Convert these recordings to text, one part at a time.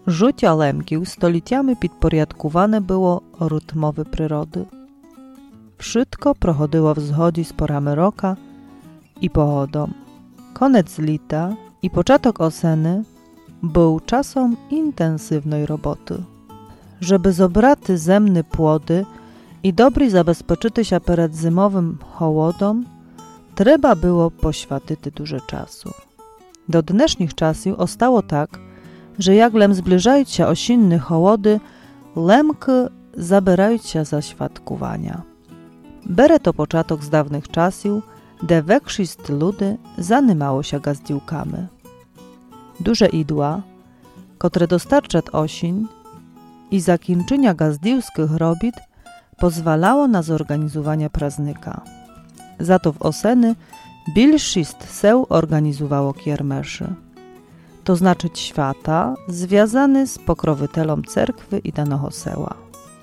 Życia Lemkił stoliciami підпорядкуване było rytmowi przyrody. Wszystko prochodziło wschodzi z porami roka i pogodą. Koniec lita i początek oseny był czasem intensywnej roboty. Żeby zobraty zemne płody i dobry zabezpieczyć się przed zimowym chłodem, trzeba było poświęcić dużo czasu. Do dnesznych czasów ostało tak, że jak zbliżają się osinne chłody, lemki zabierają się za świadkowania. Bere to początek z dawnych czasów, gdy większość ludy zajmowało się gazdziłkami. Duże idła, które dostarczać osin i zakończenia gazdziłskich robit pozwalało na zorganizowanie praznika. Za to w oseny większość seł organizowało kiermeszy. To znaczy świata związany z pokrovitelom cerkwy i danego seła.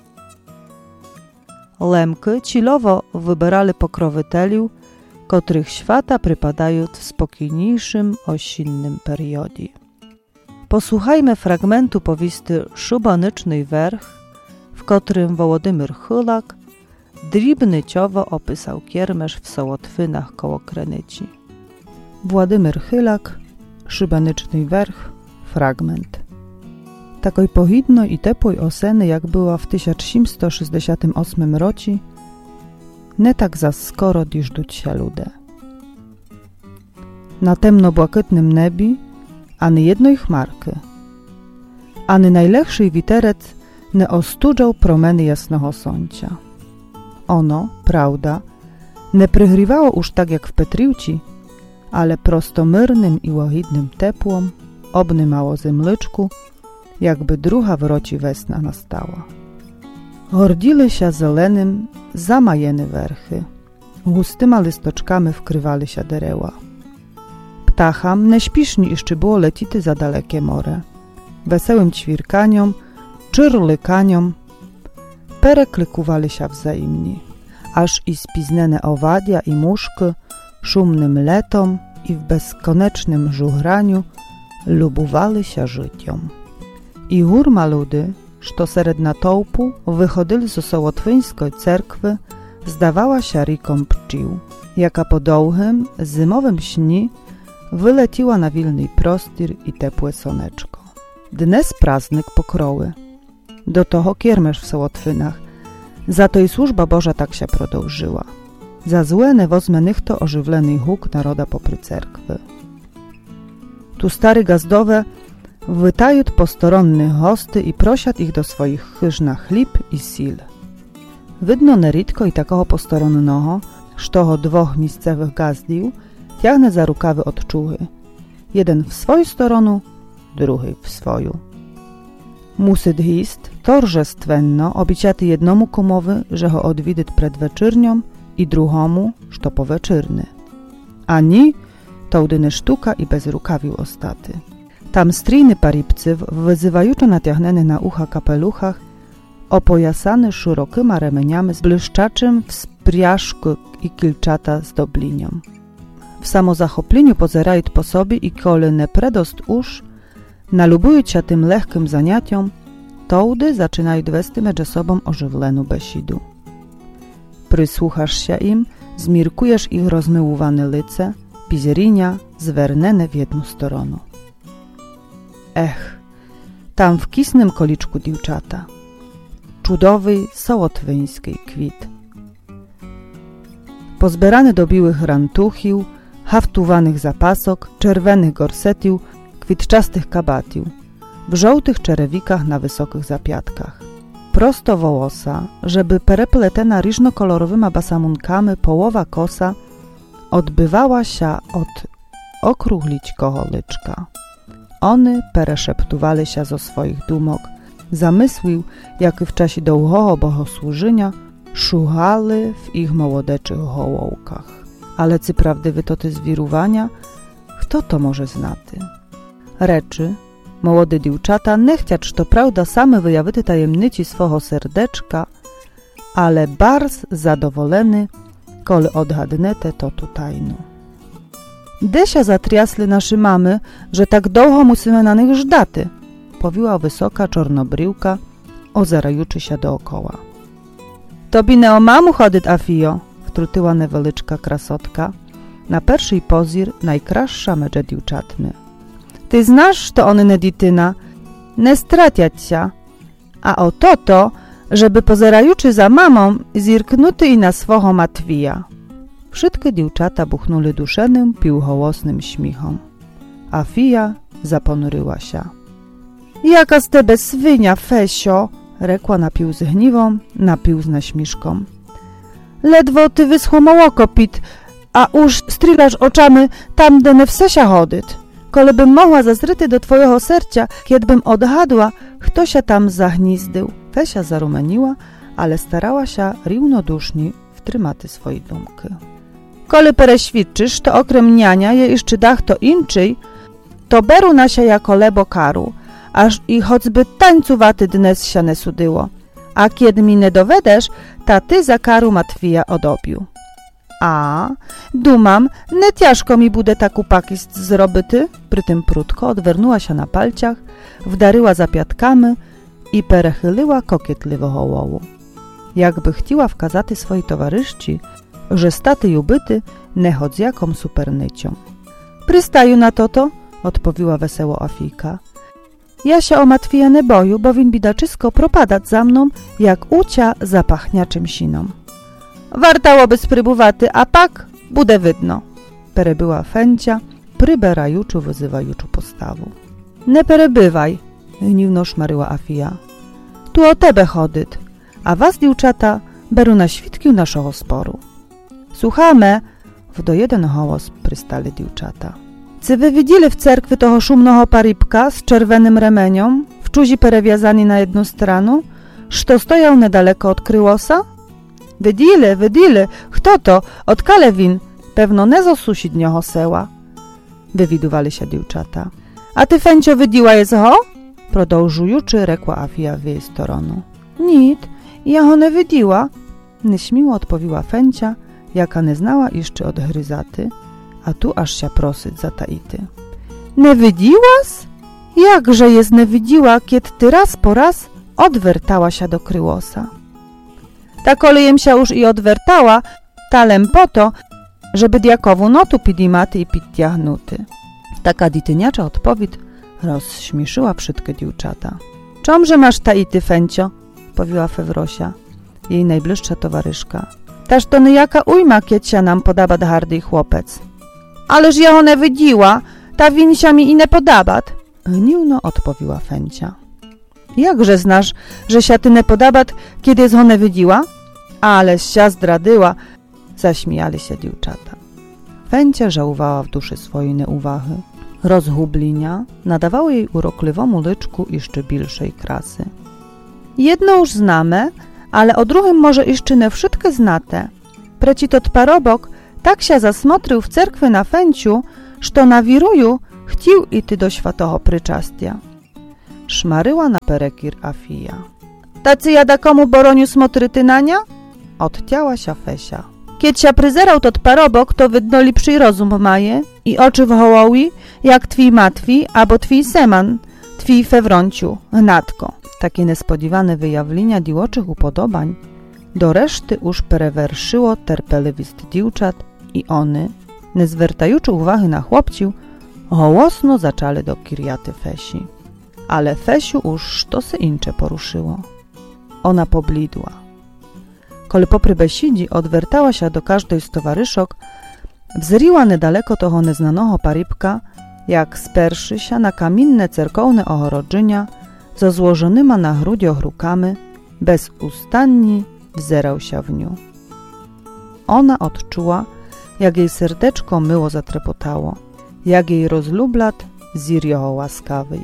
Lemki cilowo wybierali pokroviteliów, których świata przypadają w spokojniejszym osinnym periodzie. Posłuchajmy fragmentu powisty Szubonyczny werch, w którym Wołodymyr Chylak dribnyciowo opisał kiermesz w Sołotwynach koło Krenyci. Władimir Chylak, Szubonyczny werch, fragment. Takoj pohidno i tepłej oseny, jak była w 1168 roci, nie tak za skoro diżdуть się lude. Na temno-błakitnym nebi ani jednej chmarky, ani najlechszy witerec nie ostudzał promeny jasnego słońca. Ono, prawda, nie przygrywało już tak jak w Petriuci, ale prostomyrnym i łagodnym tepłom obnymało zemlyczku, jakby druga w roci wesna nastała. Gordzili się zelenym, zamajene werchy. Gustyma listoczkami wkrywali się dereła. Ptacham neśpisznie jeszcze było lecity za dalekie more. Wesołym ćwirkaniom, czyrlykaniom pereklykowali się wzajemni, aż i spiznene owadia i muszki szumnym letom i w bezkonecznym żuchraniu lubowali się życiom. I hurma ludy, što sered natoupu wychodzili z Sołotwyńskiej cerkwy, zdawała się rikom pczył, jaka po dłuhym, zimowym śni wyleciła na wilny prostir i tepłe słoneczko. Dnes praznik pokroły. Do toho kiermesz w Sołotwynach. Za to i służba Boża tak się prodążyła. Za złe nie wozmę nichto ożywleny huk naroda popry cerkwy. Tu stary gazdowe wytajut postoronnych hosty i prosiat ich do swoich chyż na chlib i sil. Widno neritko i takoho postoronnoho, sztoho dwoch miejscowych gazdił, tiahne za rukawy od czuchy. Jeden w swoją stronę, drugi w swoją. Musyt hist, torzestwenno, obiciaty jednomu komowy, że ho odwidyt przed weczyrnią i druhomu, što po weczyrny. Ani to udyny sztuka i bez rukawił ostaty. Tam stryjny paripcy wyzywajuczo natiahneny na ucha kapeluchach, opojasany szerokima remeniami z błyszczaczym w sprяżku i kilczata z doblinią. W samozachopleniu pozerajut po sobie i kole ne predost usz, nalubując się tym lehkim zaniatiom, tołdy zaczynają wести medże sobą ożywlenu besidu. Przysłuchasz się im, zmirkujesz ich rozmyłowane lice, pizerinia zwernene w jedną stronę. Ech, tam w kisnym koliczku dziewczata, czudowy sołotwyński kwit. Pozbierany do biłych rantuchił, haftowanych zapasok, czerwonych gorsetił, kwitczastych kabatił, w żołtych czerewikach na wysokich zapiatkach. Prosto wołosa, żeby perepletena różnokolorowymi basamunkami połowa kosa odbywała się od okrąglićkoho lyczka. One pereszeptowali się zo swoich dumok, zamyslił, jak w czasie długiego bogosłużenia szuchali w ich młodeczych hołołkach. Ale czy prawdywy to te zwirowania? Kto to może znaty? Reczy, młode dziewczata nie chciać to prawda same wyjawić tajemnici swego serdeczka, ale bardzo zadowolony, kole odhadnete to tutajnu. Desia zatriasli naszy mamy, że tak długo musimy na nich żdaty. odpowiła wysoka czornobryłka, ozerajuczy się dookoła. Tobі не о маму ходить, Афіо, втрутила невеличка красотка, на перший позір найкраща медже дівчатми. Ти знаєш, що вони не дитина, не стратяться, a oto to, żeby pozerajuczy za mamą, zirknuty i na swoho Matwija. Wszystkie dziewczata buchnuli duszenym, piłhołosnym śmichom. Afija zaponuryła się. Jaka z tebe swynia, Fesio, rekła napił z gniwą, napił z naśmiszką. Ledwo ty wyschło mołoko pit, a już strylasz oczami tam, de ne wsesia chodyt. Kolebym mogła zazryty do twojego sercia, kiedbym odhadła, kto się tam zagnizdzył. Fesia zarumeniła, ale starała się równodusznie wtrymaty swojej dumky. Kole pereświadczysz, to okrem niania je jeszcze dach to inczyj, to beru nasia jako lebo karu, aż i choćby tańcuwaty dnes się ne sudyło. A kiedy mi nie dowedasz, ta ty za karu Matwija odobił. A, dumam, nie ciężko mi bude taku pakist zrobyty. Przy tym prudko odwernuła się na palciach, wdaryła za piatkami i perechyliła kokietliwo hołowu. Jakby chciła wkazaty swojej towarzyszci, że staty jubyty nie chodz jaką supernycią. Prystaju na to, odpowiła wesoło Afijka. Ja się o Matwija nie boju, bo win bidaczysko propadać za mną, jak ucia zapachniaczym siną. Wartałoby sprybuwaty, a pak bude wydno. Perebyła Fęcia, pryberajuczu wyzywajuczu postawu. Nie perebywaj, gniwno szmaryła Afija. Tu o tebe chodyt, a was, dziewczata, beru na świdki naszego sporu. Słuchamy, w do jeden hołos prystali dziewczata. Czy wy widzieli w cerkwi toho szumnego paripka z czerwonym remenią, w czuzi perewiazani na jedną stronę, što stojał niedaleko od kryłosa? Wydili, kto to? Od kalewin, pewno nie z sąsiedniego seła. Wywidowali się dziewczata. A ty, Fęcio, wydiła je ho? Prodążujuczy, rekła Afija w jej stronę. Nic, ja ho nie wydiła, nieśmiło odpowiła Fęcia, jaka nie znała jeszcze od gryzaty, a tu aż się prosyć zataity. Nie wydiłaś? Jakże jest nie wydiła, kiedy ty raz po raz odwertała się do kryłosa. Ta kolejem się już i odwertała, talem po to, żeby diakowu notu pidimaty i pittiahnuty. Taka dityniacza odpowiedź rozśmieszyła wszystkie dziewczata. Czomże masz ta i ty, Fęcio? Powiła Fewrosia, jej najbliższa towarzyszka. Taż to niejaka ujma, kiedy się nam podoba hardy chłopec. Ależ ja one wydziła, ta winsia mi i nie podobat. Gniwno odpowiła Fęcia. Jakże znasz, że się ty nie podobat, kiedy jest one wydziła? Ależ się zdradyła, zaśmiali się dziewczata. Fęcia żałowała w duszy swojej nieuwahy. Rozhublinia nadawało jej urokliwemu lyczku jeszcze bilszej krasy. Jedno już znamy, ale o drugim może jeszcze nie wszystkie znate. Preci tot parobok tak się zasmotrył w cerkwi na Fęciu, że na wiruju chcił iść do świętego pryczastia. Szmaryła na perekir Afija. Tacy jada komu boroniu smotryty nania? Odcięła się Fesia. Kiedy się pryzerał tot parobok, to wydno lepszy rozum maje i oczy w hołowi, jak twij Matwi, albo twij Seman, twij Fewronciu, gnatko. Takie niespodziewane wyjawlenia diłoczych upodobań do reszty już perewerszyło terpelewist dziewczat i one, nie zwiertajuczy uwagi na chłopciu, hołosno zaczęły do kirjaty Fesi. Ale Fesiu już to se incze poruszyło. Ona poblidła. Kole popry besidzi odwertała się do każdej z towarzyszok, wzriła niedaleko toho neznanego paripka, jak sperszy się na kamienne cerkowne ochorodzenia, zo złożonyma na grudziach rukami, bezustannie wzerał się w nią. Ona odczuła, jak jej serdeczko myło zatrepotało, jak jej rozlublat zirjoho łaskawej.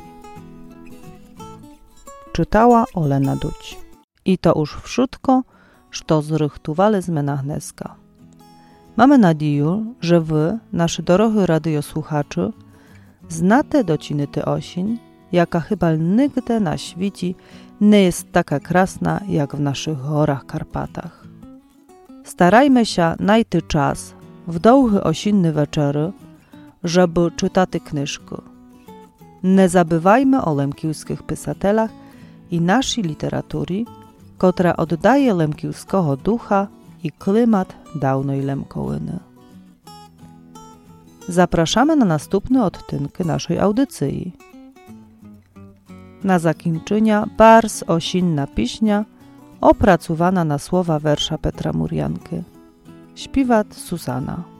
Czytała Olena Duć. I to już wszystko, co zrychtowali z Menachneska. Mamy nadzieję, że wy, nasi dorogi radiosłuchacze, znate dociny ty osień, jaka chyba nigdy na świecie nie jest taka krasna, jak w naszych gorach Karpatach. Starajmy się najty czas w długie osinne wieczory, żeby czytać knyżkę. Не забивajmy o лемківських писателях і нашій літературі, котра oddaje лемківського духа і климат давної Лемковини. Zapraszamy na następne odtynki naszej audycji. Na zakończenie bardzo osinna piśnia opracowana na słowa wersza Petra Murianki. Śpiewat Susana.